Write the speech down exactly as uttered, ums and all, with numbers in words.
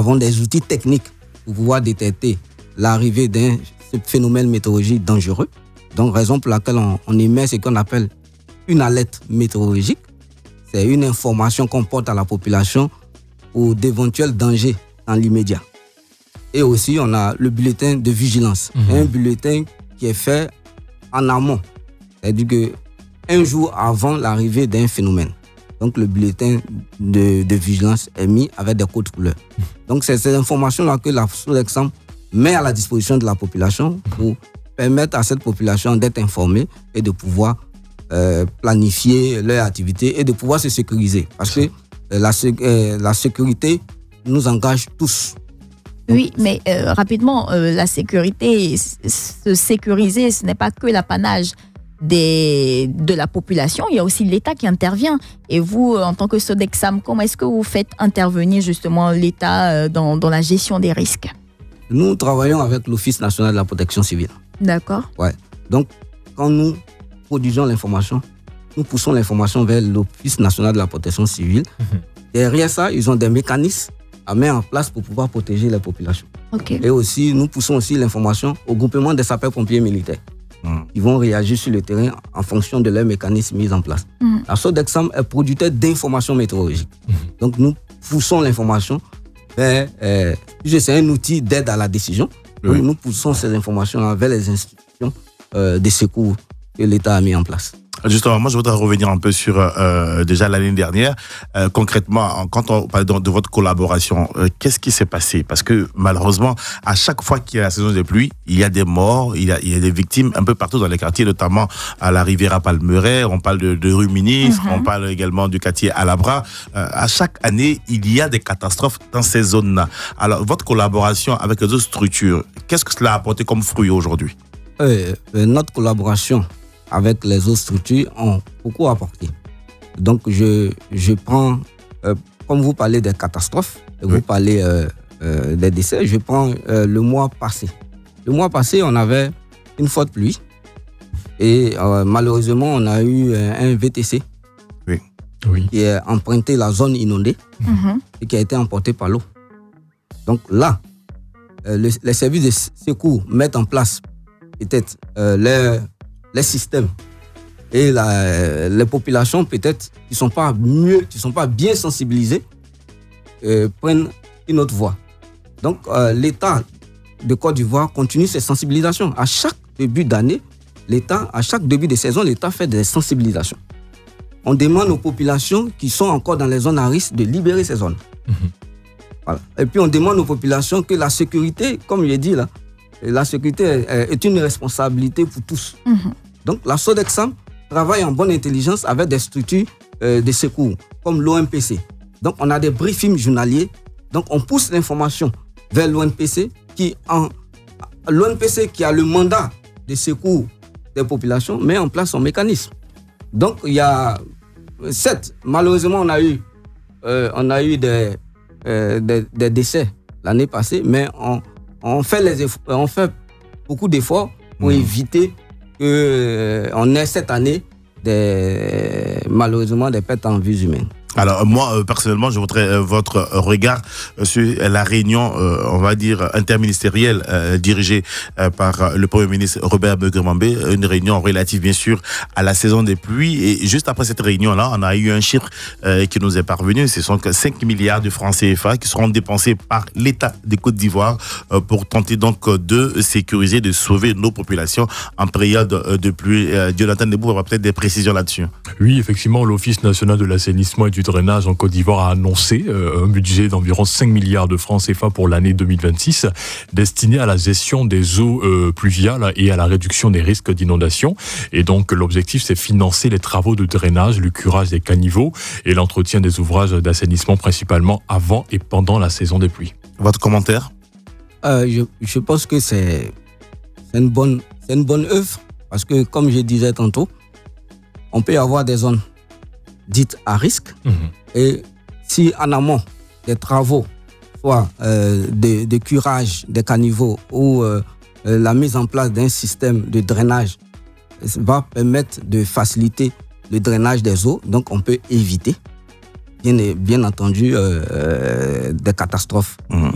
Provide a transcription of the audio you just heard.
avons des outils techniques pour pouvoir détecter l'arrivée d'un phénomène météorologique dangereux. Donc, raison pour laquelle on, on émet ce qu'on appelle une alerte météorologique. C'est une information qu'on porte à la population pour d'éventuels dangers dans l'immédiat. Et aussi, on a le bulletin de vigilance. Mmh. Un bulletin qui est fait en amont. C'est-à-dire qu'un jour avant l'arrivée d'un phénomène. Donc, le bulletin de, de vigilance est mis avec des codes couleurs. Mmh. Donc, c'est ces informations-là que la Sodexam met à la disposition de la population pour permettre à cette population d'être informée et de pouvoir euh, planifier leur activité et de pouvoir se sécuriser. Parce que euh, la, euh, la sécurité nous engage tous. Oui, mais euh, rapidement, euh, la sécurité, se sécuriser, ce n'est pas que l'apanage des, de la population, il y a aussi l'État qui intervient. Et vous, en tant que Sodexam, comment est-ce que vous faites intervenir justement l'État dans, dans la gestion des risques? Nous travaillons avec l'Office national de la protection civile. D'accord. Ouais. Donc, quand nous produisons l'information, nous poussons l'information vers l'Office national de la protection civile. Mmh. Derrière ça, ils ont des mécanismes à mettre en place pour pouvoir protéger les populations. Okay. Et aussi, nous poussons aussi l'information au groupement des sapeurs-pompiers militaires. Mmh. Ils vont réagir sur le terrain en fonction de leurs mécanismes mis en place. Mmh. La Sodexam est producteur d'informations météorologiques. Mmh. Donc, nous poussons l'information vers... Euh, c'est un outil d'aide à la décision. Oui. Nous poussons ces informations vers les institutions euh, de secours que l'État a mis en place. Justement, moi je voudrais revenir un peu sur euh, déjà l'année dernière. Euh, concrètement, quand on parle de, de votre collaboration, euh, qu'est-ce qui s'est passé? Parce que malheureusement, à chaque fois qu'il y a la saison des pluies, il y a des morts, il y a, il y a des victimes un peu partout dans les quartiers, notamment à la Riviera Palmeraie. On parle de, de rue Ministre, mm-hmm. on parle également du quartier Alabra. Euh, à chaque année, il y a des catastrophes dans ces zones-là. Alors, votre collaboration avec les autres structures, qu'est-ce que cela a apporté comme fruit aujourd'hui? euh, Notre collaboration avec les autres structures ont beaucoup apporté. Donc, je, je prends, euh, comme vous parlez des catastrophes, oui. vous parlez euh, euh, des décès, je prends euh, le mois passé. Le mois passé, on avait une forte pluie et euh, malheureusement, on a eu euh, un V T C oui. Oui. qui a emprunté la zone inondée mm-hmm. et qui a été emporté par l'eau. Donc là, euh, le, les services de secours mettent en place peut-être euh, les les systèmes et la, les populations peut-être qui ne sont pas mieux, qui ne sont pas bien sensibilisées, euh, prennent une autre voie. Donc euh, l'État de Côte d'Ivoire continue ses sensibilisations. À chaque début d'année, l'État, à chaque début de saison, l'État fait des sensibilisations. On demande aux populations qui sont encore dans les zones à risque de libérer ces zones. Mmh. Voilà. Et puis on demande aux populations que la sécurité, comme je l'ai dit là, la sécurité est une responsabilité pour tous. Mmh. Donc, la Sodexam travaille en bonne intelligence avec des structures euh, de secours, comme l'O M P C. Donc, on a des briefings journaliers. Donc, on pousse l'information vers l'O M P C, qui, en, l'O M P C qui a le mandat de secours des populations, met en place son mécanisme. Donc, il y a... Certes, malheureusement, on a eu, euh, on a eu des, euh, des, des décès l'année passée, mais on... On fait, les eff- on fait beaucoup d'efforts pour mmh. éviter qu'on euh, ait cette année des, malheureusement des pertes en vies humaines. Alors moi, euh, personnellement, je voudrais euh, votre regard euh, sur la réunion, euh, on va dire, interministérielle euh, dirigée euh, par euh, le Premier ministre Robert Beguemambé, une réunion relative, bien sûr, à la saison des pluies. Et juste après cette réunion-là, on a eu un chiffre euh, qui nous est parvenu. Ce sont cinq milliards de francs C F A qui seront dépensés par l'État de Côte d'Ivoire euh, pour tenter donc de sécuriser, de sauver nos populations en période de pluie. Euh, Jonathan Debout aura peut-être des précisions là-dessus. Oui, effectivement, l'Office national de l'assainissement et du drainage en Côte d'Ivoire a annoncé euh, un budget d'environ cinq milliards de francs C F A pour l'année deux mille vingt-six, destiné à la gestion des eaux euh, pluviales et à la réduction des risques d'inondation. Et donc, l'objectif, c'est financer les travaux de drainage, le curage des caniveaux et l'entretien des ouvrages d'assainissement, principalement avant et pendant la saison des pluies. Votre commentaire ? euh, je, je pense que c'est, c'est, une bonne, c'est une bonne œuvre, parce que, comme je disais tantôt, on peut avoir des zones dites à risque. Mmh. Et si en amont des travaux, soit euh, de, de curage des caniveaux ou euh, la mise en place d'un système de drainage va permettre de faciliter le drainage des eaux, donc on peut éviter, bien, bien entendu, euh, euh, des catastrophes. Mmh.